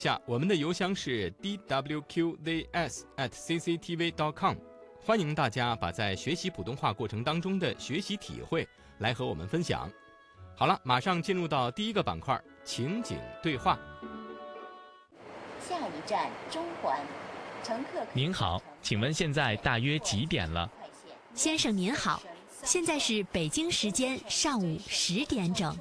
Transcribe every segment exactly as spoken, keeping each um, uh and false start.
下我们的邮箱是 d w q z s at c c t v dot com， 欢迎大家把在学习普通话过程当中的学习体会来和我们分享。好了，马上进入到第一个板块，情景对话。 下一站中环，乘客。 您好，请问现在大约几点了？ 先生您好，现在是北京时间上午十点整。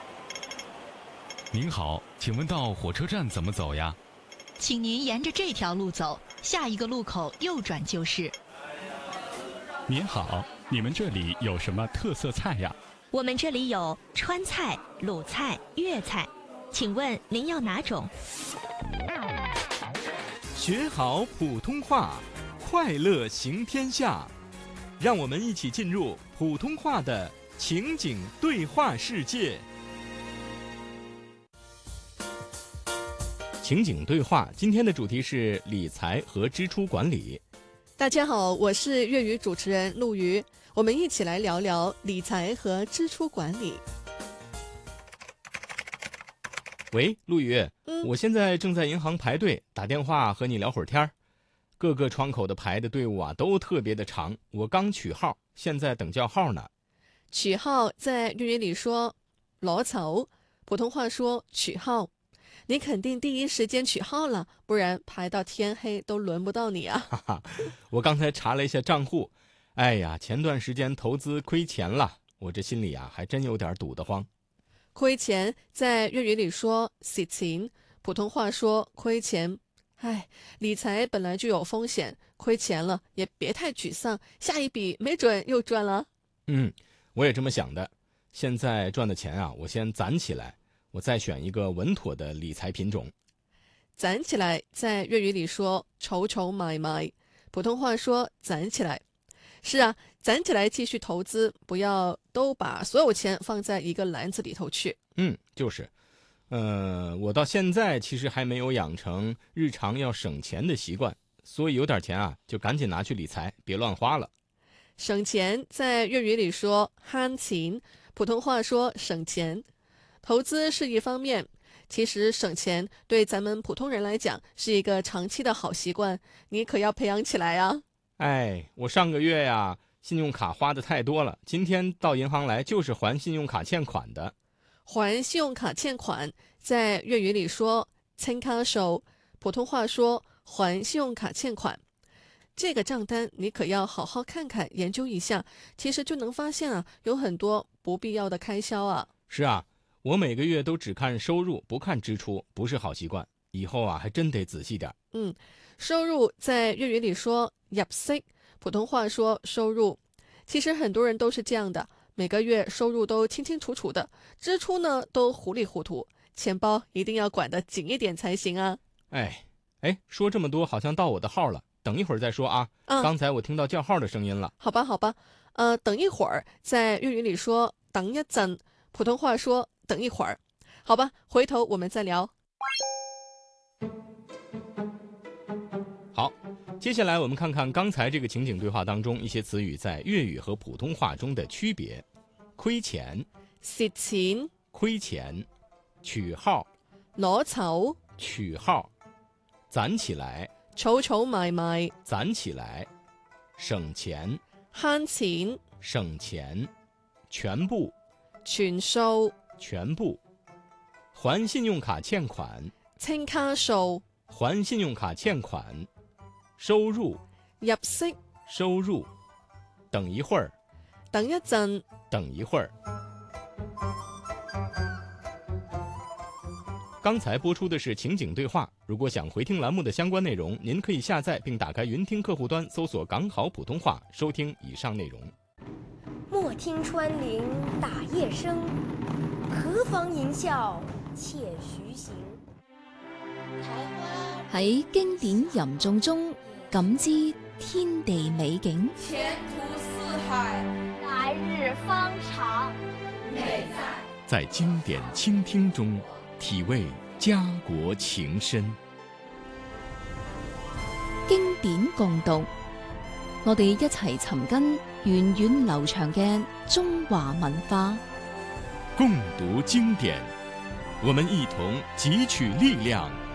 您好，请问到火车站怎么走呀？ 请您沿着这条路走，下一个路口右转就是。 您好，你们这里有什么特色菜呀？ 我们这里有川菜、鲁菜、粤菜，请问您要哪种？ 学好普通话，快乐行天下。让我们一起进入普通话的情景对话世界。情景对话，今天的主题是理财和支出管理。 大家好，我是粤语主持人陆瑜，我们一起来聊聊理财和支出管理。 喂，陆瑜， 嗯， 我现在正在银行排队，打电话和你聊会儿天儿。各个窗口的排的队伍啊，都特别的长。我刚取号，现在等叫号呢。 取号在粤语里说攞籌，普通话说取号。你肯定第一时间取号了，不然排到天黑都轮不到你啊！ 哈哈，我刚才查了一下账户，哎呀，前段时间投资亏钱了，我这心里啊还真有点堵得慌。 亏钱在粤语里说蝕錢，普通话说亏钱。唉，理财本来就有风险，亏钱了也别太沮丧，下一笔没准又赚了。 嗯，我也这么想的。现在赚的钱啊，我先攒起来，我再选一个稳妥的理财品种。 攒起来在粤语里说筹筹买买，普通话说攒起来。是啊，攒起来继续投资，不要都把所有钱放在一个篮子里头去。 嗯，就是呃，我到现在其實還沒有養成日常要省錢的習慣，所以有點錢啊，就趕緊拿去理財，別亂花了。 省錢在粵語裡說慳錢，普通話說省錢。投資是一方面，其實省錢對咱們普通人來講是一個長期的好習慣，你可要培養起來啊。 哎，我上個月呀，信用卡花得太多了，今天到銀行來就是還信用卡欠款的。 還信用卡欠款在粵語裡說清卡數，普通話說還信用卡欠款。這個賬單你可要好好看看，研究一下，其實就能發現啊，有很多不必要的開銷啊。 是啊，我每個月都只看收入不看支出，不是好習慣，以後啊還真得仔細點。 嗯，收入在粵語裡說入息，普通話說收入。其實很多人都是這樣的，每個月收入都清清楚楚的，支出呢都糊裡糊塗，錢包一定要管得緊一點才行啊。 哎哎，說這麼多好像到我的號了，等一會兒再說啊。 嗯， 剛才我聽到叫號的聲音了。 好吧好吧，呃，等一會兒在粵語裡說等一陣，普通話說等一會兒。好吧，回頭我們再聊。 好，接下來我們看看剛才這個情景對話當中一些詞語在粵語和普通話中的區別。虧錢、 蝕錢、 虧錢、取號、 攞籌、 取號、攢起來、 儲儲埋埋、 攢起來、省錢、 慳錢、 省錢、全部、 全數、 全部、還信用卡欠款、 清卡數、 還信用卡欠款、收入、 入息、 收入、等一會兒、 等一陣、 等一會兒。剛才播出的是情景對話，如果想回聽欄目的相關內容，您可以下載並打開雲聽客戶端，搜索港好普通話，收聽以上內容。 莫聽穿林打葉聲，何妨吟嘯且徐行。 喺經典吟誦中感知天地美景， 前途似海， 來日方長， 美在。在經典傾聽中體味家國情深。 經典共讀，我哋一齊尋根源遠流長嘅中華文化。 共讀經典，我們一同汲取力量，